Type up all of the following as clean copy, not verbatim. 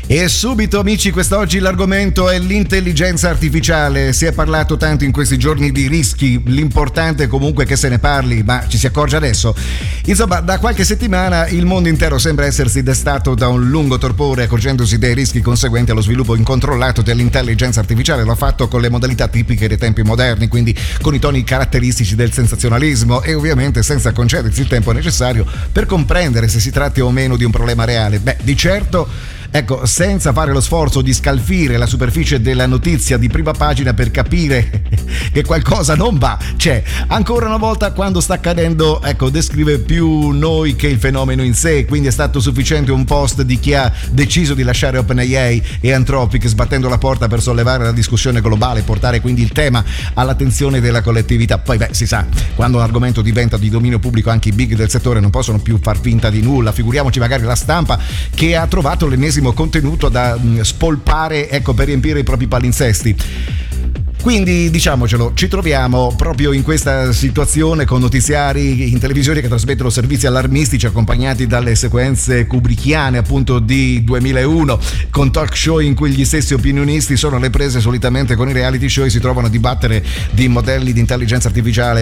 E subito, amici, quest'oggi l'argomento è l'intelligenza artificiale. Si è parlato tanto in questi giorni di rischi, l'importante è comunque che se ne parli, ma ci si accorge adesso. Insomma, da qualche settimana il mondo intero sembra essersi destato da un lungo torpore, accorgendosi dei rischi conseguenti allo sviluppo incontrollato dell'intelligenza artificiale. Lo ha fatto con le modalità tipiche dei tempi moderni, quindi con i toni caratteristici del sensazionalismo e ovviamente senza concedersi il tempo necessario per comprendere se si tratti o meno di un problema reale. Di certo, ecco, senza fare lo sforzo di scalfire la superficie della notizia di prima pagina per capire che qualcosa non va. C'è ancora una volta, quando sta accadendo, ecco, descrive più noi che il fenomeno in sé, quindi è stato sufficiente un post di chi ha deciso di lasciare OpenAI e Anthropic, sbattendo la porta per sollevare la discussione globale e portare quindi il tema all'attenzione della collettività. Poi si sa, quando un argomento diventa di dominio pubblico, anche i big del settore non possono più far finta di nulla, figuriamoci magari la stampa che ha trovato l'ennesimo contenuto da spolpare, ecco, per riempire i propri palinsesti. Quindi diciamocelo, ci troviamo proprio in questa situazione con notiziari in televisione che trasmettono servizi allarmistici accompagnati dalle sequenze kubrickiane appunto di 2001, con talk show in cui gli stessi opinionisti sono alle prese solitamente con i reality show e si trovano a dibattere di modelli di intelligenza artificiale.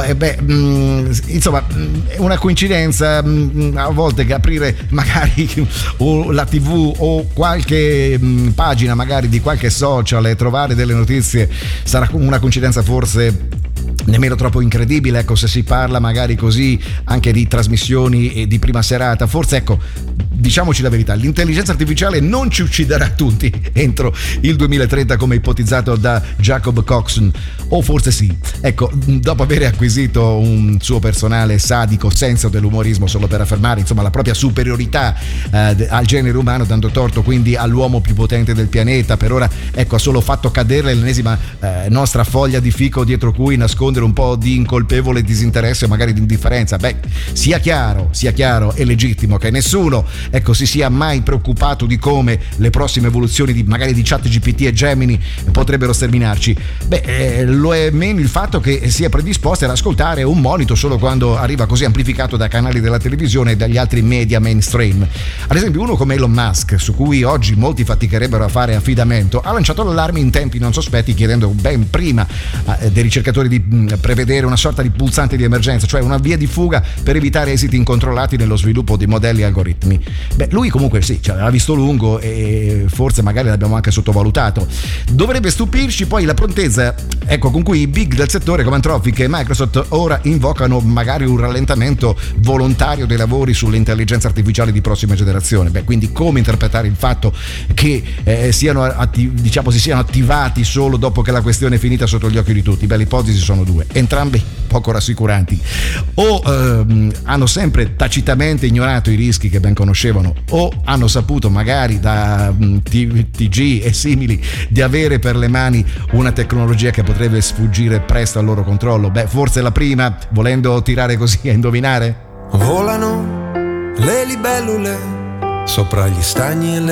Insomma, è una coincidenza a volte che aprire magari la TV o qualche pagina magari di qualche social e trovare delle notizie sarà una coincidenza forse nemmeno troppo incredibile, ecco, se si parla magari così anche di trasmissioni di prima serata. Forse, ecco, diciamoci la verità, l'intelligenza artificiale non ci ucciderà tutti entro il 2030 come ipotizzato da Jacob Coxon, o forse sì. Ecco, dopo aver acquisito un suo personale sadico senso dell'umorismo solo per affermare insomma la propria superiorità al genere umano, dando torto quindi all'uomo più potente del pianeta, per ora, ecco, ha solo fatto cadere l'ennesima nostra foglia di fico dietro cui nascondere un po' di incolpevole disinteresse o magari di indifferenza. Sia chiaro e legittimo che nessuno, ecco, si sia mai preoccupato di come le prossime evoluzioni magari di ChatGPT e Gemini potrebbero sterminarci. Lo è meno il fatto che si è predisposti ad ascoltare un monito solo quando arriva così amplificato da canali della televisione e dagli altri media mainstream. Ad esempio, uno come Elon Musk, su cui oggi molti faticherebbero a fare affidamento, ha lanciato l'allarme in tempi non sospetti, chiedendo ben prima dei ricercatori di prevedere una sorta di pulsante di emergenza, cioè una via di fuga per evitare esiti incontrollati nello sviluppo di modelli e algoritmi. Lui comunque sì, ce l'aveva visto lungo e forse magari l'abbiamo anche sottovalutato. Dovrebbe stupirci poi la prontezza, ecco, con cui i big del settore come Anthropic e Microsoft ora invocano magari un rallentamento volontario dei lavori sull'intelligenza artificiale di prossima generazione. Quindi come interpretare il fatto che si siano attivati solo dopo che la questione è finita sotto gli occhi di tutti? Le ipotesi sono due, entrambe poco rassicuranti. O hanno sempre tacitamente ignorato i rischi che ben conoscevano, o hanno saputo magari da TG e simili di avere per le mani una tecnologia che potrebbe sfuggire presto al loro controllo. Forse la prima, volendo tirare così a indovinare. Volano le libellule sopra gli stagni e le